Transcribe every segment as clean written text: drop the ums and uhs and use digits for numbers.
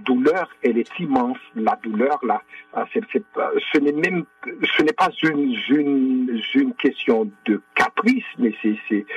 douleur, elle est immense. La douleur, là, ce n'est pas une question de caprice, mais c'est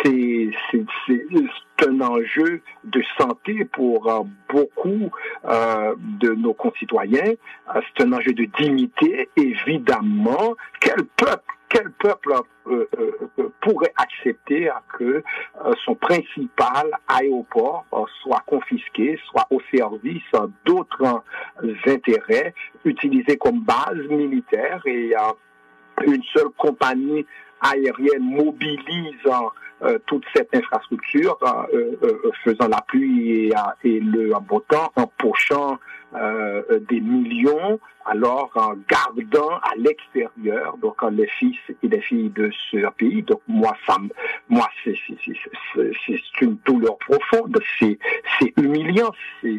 un enjeu de santé pour beaucoup de nos concitoyens. C'est un enjeu de dignité, évidemment. Quel peuple pourrait accepter que son principal aéroport soit confisqué, soit au service d'autres intérêts, utilisé comme base militaire, et une seule compagnie aérienne mobilisant toute cette infrastructure, faisant la pluie et le beau temps, empochant des millions, alors en gardant à l'extérieur donc les fils et les filles de ce pays. Donc moi c'est une douleur profonde, c'est humiliant,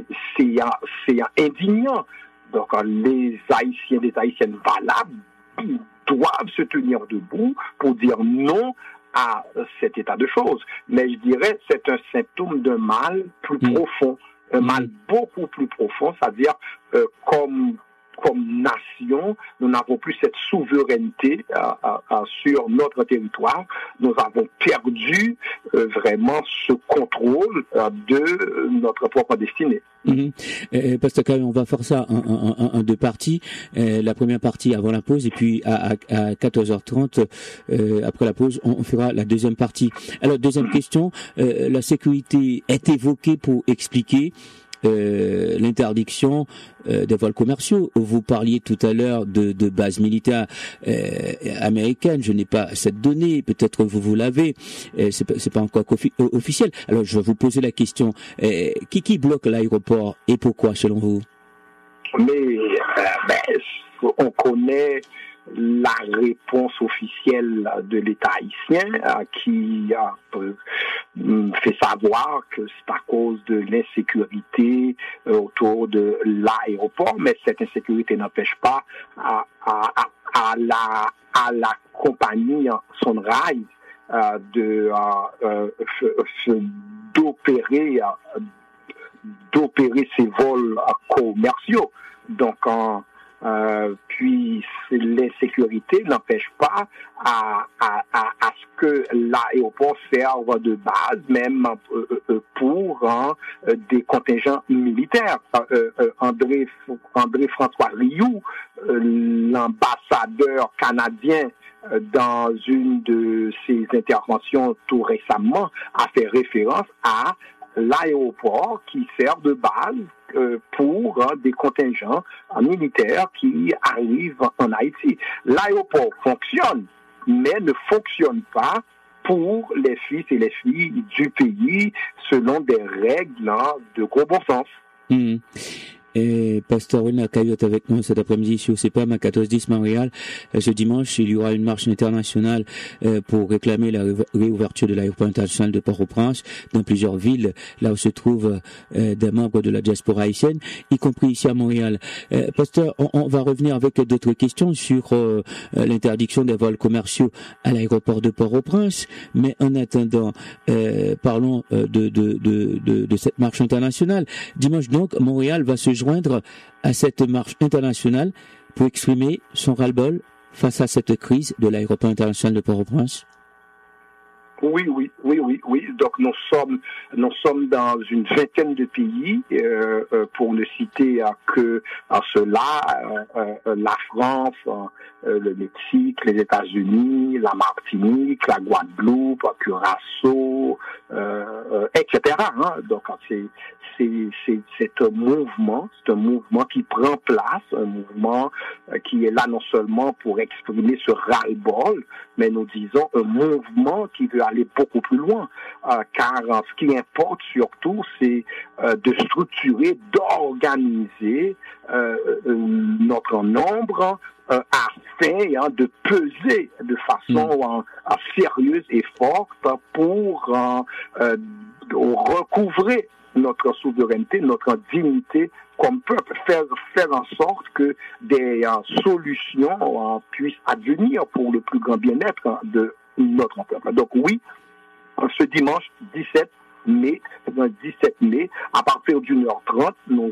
c'est indignant. Donc les Haïtiennes valables doivent se tenir debout pour dire non à cet état de choses. Mais je dirais c'est un symptôme d'un mal plus profond, un mal beaucoup plus profond, c'est-à-dire comme nation, nous n'avons plus cette souveraineté sur notre territoire. Nous avons perdu vraiment ce contrôle de notre propre destinée. Pasteur Kayo, on va faire ça en deux parties. La première partie avant la pause, et puis à 14h30, après la pause, on fera la deuxième partie. Alors, deuxième question, la sécurité est évoquée pour expliquer l'interdiction des vols commerciaux. Vous parliez tout à l'heure de bases militaires américaines. Je n'ai pas cette donnée. Peut-être vous l'avez. C'est pas encore officiel. Alors je vais vous poser la question. Qui bloque l'aéroport et pourquoi, selon vous? Mais on connaît la réponse officielle de l'État haïtien qui fait savoir que c'est à cause de l'insécurité autour de l'aéroport, mais cette insécurité n'empêche pas à la compagnie Sunrise d'opérer ses vols commerciaux. Donc puis l'insécurité n'empêche pas à ce que l'aéroport serve de base, même pour des contingents militaires. André-François Rioux, l'ambassadeur canadien, dans une de ses interventions tout récemment, a fait référence à l'aéroport qui sert de base pour des contingents militaires qui arrivent en Haïti. L'aéroport fonctionne, mais ne fonctionne pas pour les fils et les filles du pays selon des règles de gros bon sens. Et Pasteur Wilner Kayo est avec nous cet après-midi sur CEPAM à 1410 Montréal. Ce dimanche, il y aura une marche internationale pour réclamer la réouverture de l'aéroport international de Port-au-Prince dans plusieurs villes, là où se trouvent des membres de la diaspora haïtienne, y compris ici à Montréal. Pasteur, on va revenir avec d'autres questions sur l'interdiction des vols commerciaux à l'aéroport de Port-au-Prince. Mais en attendant, parlons de cette marche internationale. Dimanche donc, Montréal va se joindre à cette marche internationale pour exprimer son ras-le-bol face à cette crise de l'aéroport international de Port-au-Prince. Oui. Donc nous sommes dans une vingtaine de pays, pour ne citer que cela, la France, le Mexique, les États-Unis, la Martinique, la Guadeloupe, Curaçao, etc. Donc c'est un mouvement qui prend place, un mouvement qui est là non seulement pour exprimer ce ras-le-bol, mais nous disons un mouvement qui veut aller beaucoup plus loin, car ce qui importe surtout, c'est de structurer, d'organiser notre nombre afin de peser de façon sérieuse et forte pour recouvrer notre souveraineté, notre dignité comme peuple, faire en sorte que des solutions puissent advenir pour le plus grand bien-être de notre peuple. Donc oui, ce dimanche 17 mai, à partir d'1h30, nous